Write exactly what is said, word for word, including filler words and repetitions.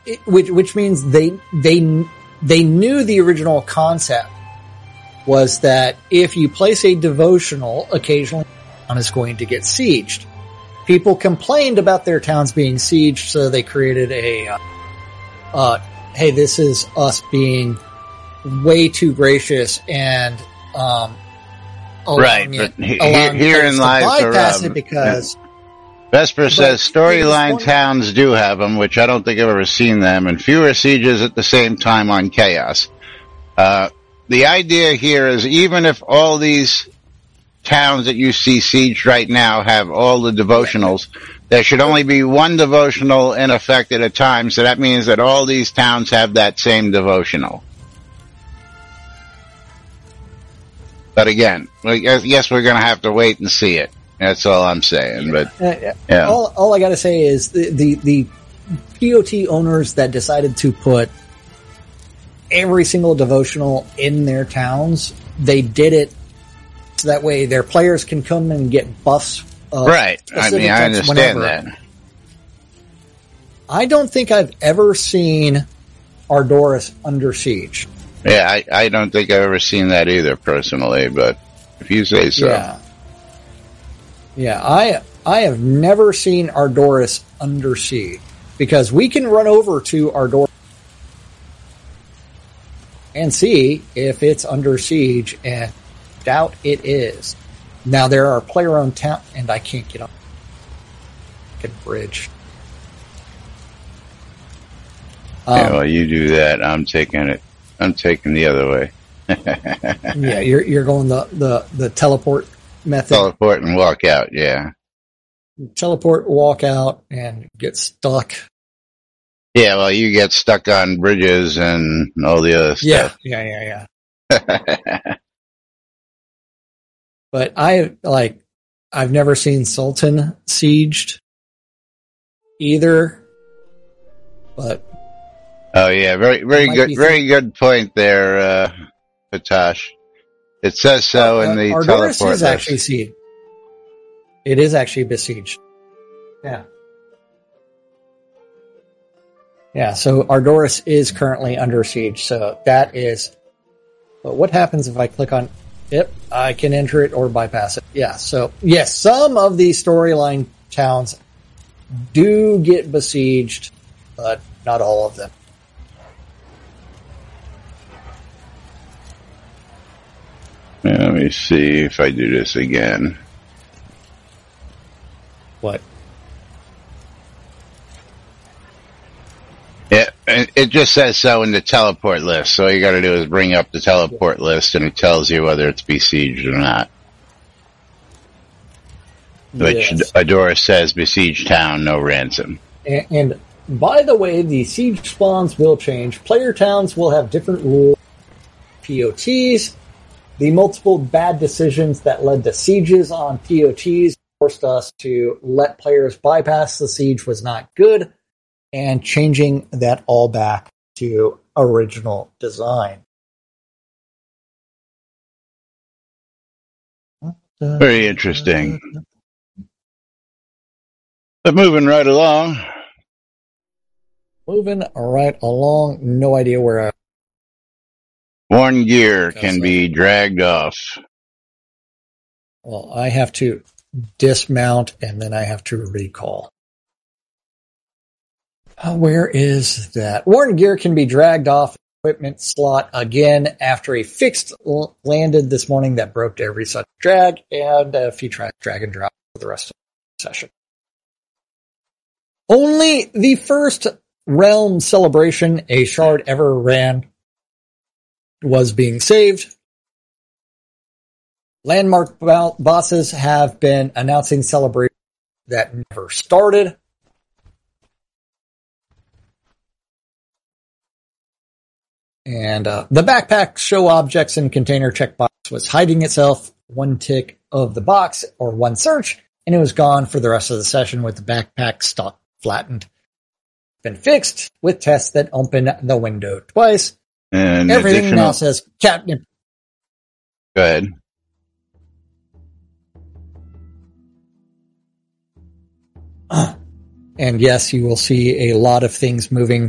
it, which which means they they they knew the original concept was that if you place a devotional, occasionally one is going to get sieged. People complained about their towns being sieged, so they created a, uh, uh, hey, this is us being way too gracious and, um, right. But it, here, herein lies the bypass rub. It because, Vesper says storyline towns do have them, which I don't think I've ever seen them, and fewer sieges at the same time on Chaos. Uh, the idea here is even if all these towns that you see sieged right now have all the devotionals, there should only be one devotional in effect at a time, so that means that all these towns have that same devotional. But again, yes, we're going to have to wait and see it. That's all I'm saying. But uh, yeah. all, all I got to say is the, the, the P O T owners that decided to put every single devotional in their towns, they did it so that way their players can come and get buffs. Uh, right. I mean, I understand whenever. that. I don't think I've ever seen Ardoris under siege. Yeah, I, I don't think I've ever seen that either personally, but if you say so. Yeah. Yeah, I I have never seen Ardoris under siege because we can run over to Ardoris and see if it's under siege, and doubt it is. Now there are player-owned town, and I can't get on the bridge. Um, yeah, well, you do that. I'm taking it. I'm taking the other way. yeah, you're you're going the, the, the teleport method. Teleport and walk out. Yeah. Teleport, walk out, and get stuck. Yeah, well, you get stuck on bridges and all the other stuff. Yeah, yeah, yeah, yeah. But I, like, I've never seen Sultan sieged either. But. Oh, yeah, very, very good, very good point there, uh, Patash. It says so uh, in the Ardoris teleport is list. actually sieged. It is actually besieged. Yeah. Yeah, so Ardoris is currently under siege, so that is... But what happens if I click on... Yep, I can enter it or bypass it. Yeah, so, yes, some of these storyline towns do get besieged, but not all of them. Let me see if I do this again. What? Yeah, it just says so in the teleport list. So all you got to do is bring up the teleport list, and it tells you whether it's besieged or not. Which Yes. Adora says, besieged town, no ransom. And, and by the way, the siege spawns will change. Player towns will have different rules. P O Ts. The multiple bad decisions that led to sieges on P O Ts forced us to let players bypass the siege was not good, and changing that all back to original design. Very interesting. But moving right along. Moving right along. No idea where I... Worn gear can be dragged off. Well, I have to dismount and then I have to recall. Uh, where is that? Worn gear can be dragged off equipment slot again after a fixed l- landed this morning that broke every such drag, and a few tra- drag and drop for the rest of the session. Only the first realm celebration a shard ever ran was being saved. Landmark bo- bosses have been announcing celebrations that never started. And uh, the backpack show objects and container checkbox was hiding itself. One tick of the box or one search, and it was gone for the rest of the session with the backpack stock flattened. Been fixed with tests that open the window twice. And everything additional... now says Captain. Go ahead. And yes, you will see a lot of things moving